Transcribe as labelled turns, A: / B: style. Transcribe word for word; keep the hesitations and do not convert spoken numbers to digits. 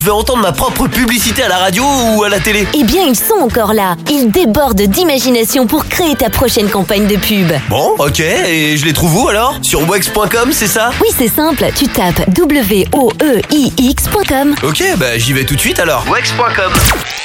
A: Je vais entendre ma propre publicité à la radio ou à la télé.
B: Eh bien, ils sont encore là. Ils débordent d'imagination pour créer ta prochaine campagne de pub.
A: Bon, ok, et je les trouve où alors? Sur wex point com, c'est ça?
B: Oui, c'est simple, tu tapes W O E I X point com.
A: Ok, bah j'y vais tout de suite alors. wex point com